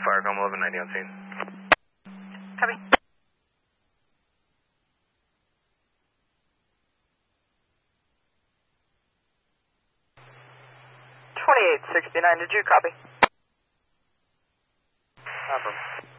Firecom 1190 on scene. Copy. 2869, did you copy? Affirm.